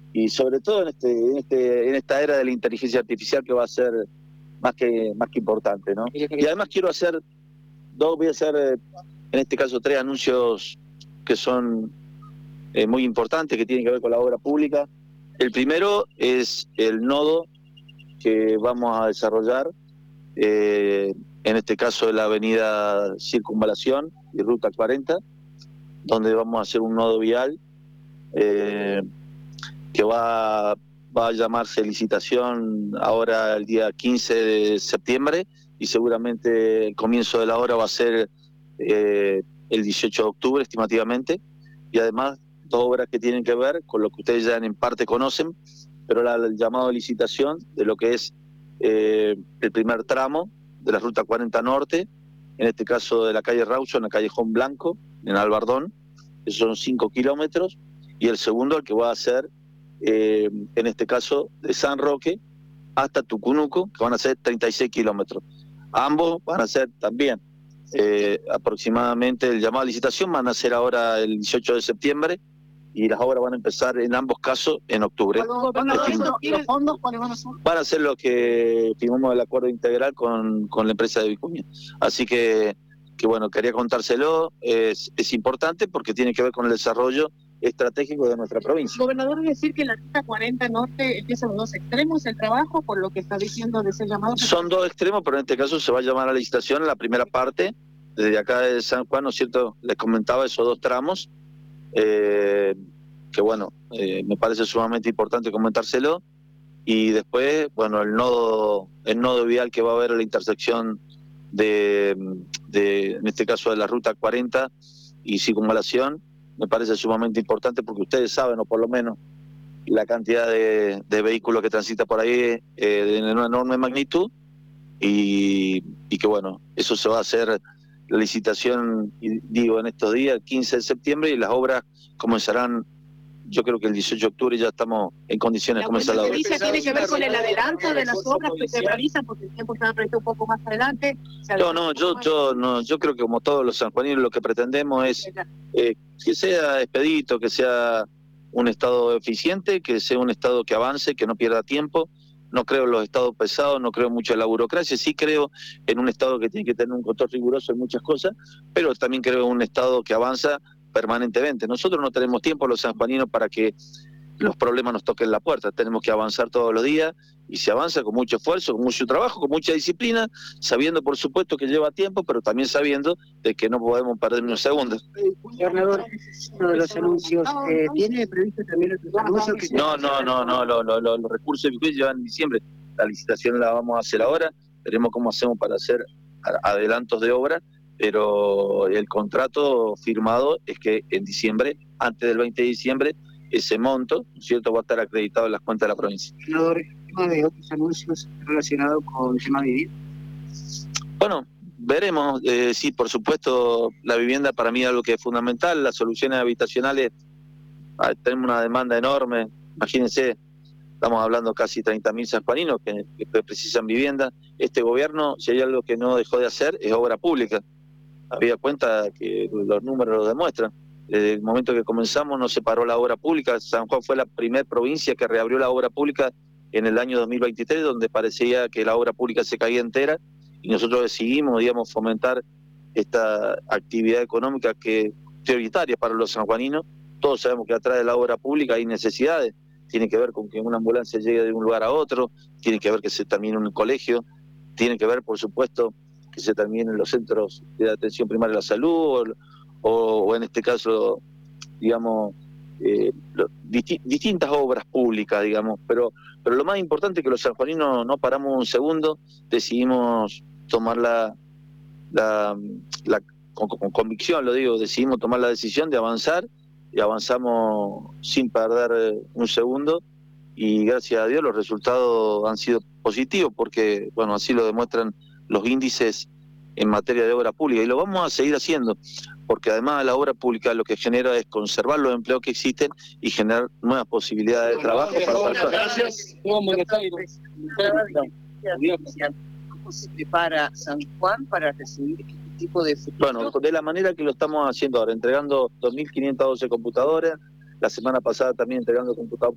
y sobre todo en esta era de la inteligencia artificial, que va a ser más que importante, ¿no? Y además voy a hacer en este caso 3 anuncios que son muy importantes, que tienen que ver con la obra pública. El primero es el nodo que vamos a desarrollar, en este caso de la avenida Circunvalación y Ruta 40, donde vamos a hacer un nodo vial que va a llamarse licitación ahora el día 15 de septiembre, y seguramente el comienzo de la obra va a ser el 18 de octubre estimativamente, y además 2 obras que tienen que ver con lo que ustedes ya en parte conocen, pero el llamado de licitación de lo que es el primer tramo de la Ruta 40 Norte, en este caso de la calle Raucho, en la Callejón Blanco, en Albardón, que son 5 kilómetros, y el segundo, el que va a ser, en este caso, de San Roque hasta Tucunuco, que van a ser 36 kilómetros. Ambos van a ser también aproximadamente, el llamado a licitación van a ser ahora el 18 de septiembre, y las obras van a empezar en ambos casos en octubre. ¿Los fondos cuáles van a ser? Van a ser los que firmamos el acuerdo integral con la empresa de Vicuña. Así que bueno, quería contárselo, es importante porque tiene que ver con el desarrollo estratégico de nuestra provincia. Gobernador, es decir que la Ruta 40 Norte empieza en 2 extremos el trabajo, por lo que está diciendo de ese llamado. Son 2 extremos, pero en este caso se va a llamar a la licitación la primera parte, desde acá de San Juan, ¿no es cierto? Les comentaba esos 2 tramos, que bueno, me parece sumamente importante comentárselo. Y después, bueno, el nodo vial que va a haber a la intersección en este caso de la Ruta 40 y Circunvalación, me parece sumamente importante porque ustedes saben, o por lo menos la cantidad de vehículos que transita por ahí de una enorme magnitud, y que bueno, eso se va a hacer la licitación, digo, en estos días, el 15 de septiembre, y las obras comenzarán. Yo creo que el 18 de octubre ya estamos en condiciones de comenzar la obra. ¿Tiene que ver con el adelanto de las obras que se realizan? Porque el tiempo estaba previsto un poco más adelante. Yo creo que como todos los sanjuaninos lo que pretendemos es que sea expedito, que sea un Estado eficiente, que sea un Estado que avance, que no pierda tiempo. No creo en los estados pesados, no creo mucho en la burocracia, sí creo en un Estado que tiene que tener un control riguroso en muchas cosas, pero también creo en un Estado que avanza permanentemente. Nosotros no tenemos tiempo, los sanjuaninos, para que los problemas nos toquen la puerta. Tenemos que avanzar todos los días, y se avanza con mucho esfuerzo, con mucho trabajo, con mucha disciplina, sabiendo por supuesto que lleva tiempo, pero también sabiendo de que no podemos perder ni un segundo. Gobernador, uno de los anuncios, ¿tiene previsto también otros anuncios? No, los recursos de Vicuña llevan en diciembre, la licitación la vamos a hacer ahora, veremos cómo hacemos para hacer adelantos de obra, pero el contrato firmado es que en diciembre, antes del 20 de diciembre, ese monto, ¿no es cierto?, va a estar acreditado en las cuentas de la provincia. Senador, ¿tema de otros anuncios relacionados con el tema de vivienda? Bueno, veremos. Sí, por supuesto, la vivienda para mí es algo que es fundamental. Las soluciones habitacionales, tenemos una demanda enorme. Imagínense, estamos hablando casi 30.000 sanjuaninos que precisan vivienda. Este gobierno, si hay algo que no dejó de hacer, es obra pública. Había cuenta que los números lo demuestran. Desde el momento que comenzamos no se paró la obra pública. San Juan fue la primera provincia que reabrió la obra pública en el año 2023, donde parecía que la obra pública se caía entera, y nosotros decidimos, digamos, fomentar esta actividad económica que es prioritaria para los sanjuaninos. Todos sabemos que atrás de la obra pública hay necesidades. Tiene que ver con que una ambulancia llegue de un lugar a otro, tiene que ver que se termine un colegio, tiene que ver, por supuesto, que se terminen los centros de atención primaria de la salud, o en este caso, digamos, distintas obras públicas, digamos, pero lo más importante es que los sanjuaninos no paramos un segundo, decidimos tomar con convicción, lo digo, decidimos tomar la decisión de avanzar, y avanzamos sin perder un segundo, y gracias a Dios los resultados han sido positivos, porque, bueno, así lo demuestran los índices en materia de obra pública, y lo vamos a seguir haciendo, porque además la obra pública lo que genera es conservar los empleos que existen y generar nuevas posibilidades de trabajo para personas. Gracias. ¿Cómo se prepara San Juan para recibir este tipo de futuro? Bueno, de la manera que lo estamos haciendo ahora, entregando 2.512 computadoras, la semana pasada también entregando computadoras